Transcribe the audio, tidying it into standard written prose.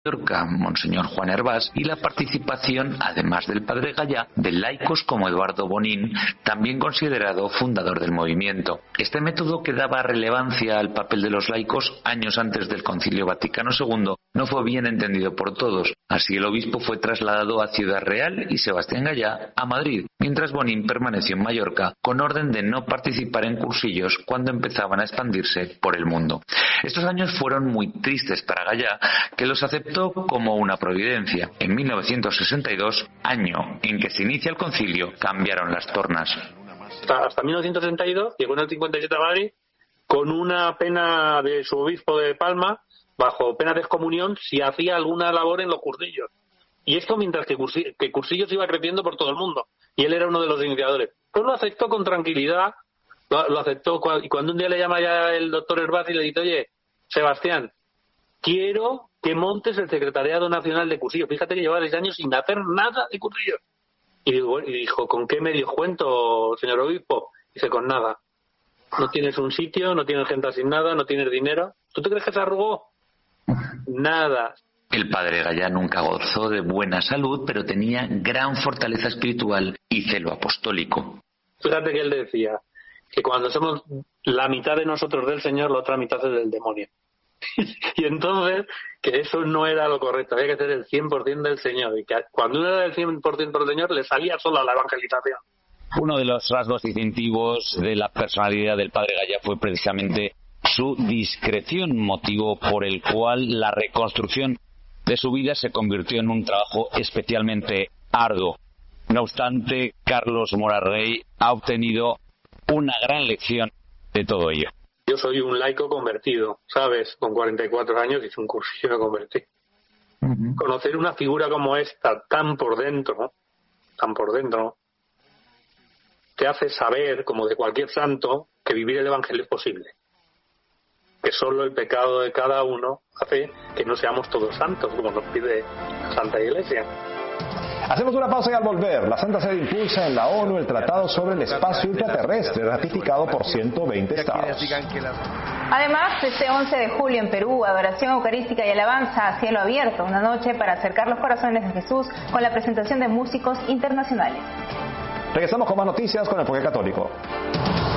Mallorca, Monseñor Juan Hervás, y la participación, además del padre Gallá, de laicos como Eduardo Bonín, también considerado fundador del movimiento. Este método, que daba relevancia al papel de los laicos años antes del Concilio Vaticano II, no fue bien entendido por todos. Así el obispo fue trasladado a Ciudad Real y Sebastián Gallá a Madrid, mientras Bonín permaneció en Mallorca con orden de no participar en cursillos cuando empezaban a expandirse por el mundo. Estos años fueron muy tristes para Gallá, que los aceptó como una providencia. En 1962, año en que se inicia el concilio, cambiaron las tornas. Hasta 1962 llegó en el 57 a Madrid con una pena de su obispo de Palma, bajo pena de excomunión si hacía alguna labor en los cursillos. Y esto mientras que cursillos iba creciendo por todo el mundo. Y él era uno de los iniciadores. Pues lo aceptó con tranquilidad, lo aceptó. Y cuando un día le llama ya el doctor Hervás y le dice: oye, Sebastián, quiero que montes el Secretariado Nacional de Cursillos. Fíjate que lleva 10 años sin hacer nada de cursillos. Y dijo: ¿con qué medios cuento, señor obispo? Dice: con nada. No tienes un sitio, no tienes gente asignada, no tienes dinero. ¿Tú te crees que se arrugó? Nada. El padre Gallá nunca gozó de buena salud, pero tenía gran fortaleza espiritual y celo apostólico. Fíjate que él decía que cuando somos la mitad de nosotros del Señor, la otra mitad es del demonio. Y entonces, que eso no era lo correcto, había que ser el 100% del Señor. Y que cuando uno era el 100% del Señor, le salía sola la evangelización. Uno de los rasgos distintivos de la personalidad del padre Gallá fue precisamente su discreción, motivo por el cual la reconstrucción de su vida se convirtió en un trabajo especialmente arduo. No obstante, Carlos Morarrey ha obtenido una gran lección de todo ello. Yo soy un laico convertido, ¿sabes? Con 44 años hice un cursillo y me convertí. Conocer una figura como esta, tan por dentro, te hace saber, como de cualquier santo, que vivir el Evangelio es posible. Que solo el pecado de cada uno hace que no seamos todos santos, como nos pide la Santa Iglesia. Hacemos una pausa y al volver, la Santa Sede impulsa en la ONU el Tratado sobre el Espacio Ultraterrestre, ratificado por 120 estados. Además, este 11 de julio en Perú, adoración eucarística y alabanza a cielo abierto, una noche para acercar los corazones de Jesús con la presentación de músicos internacionales. Regresamos con más noticias con Enfoque Católico.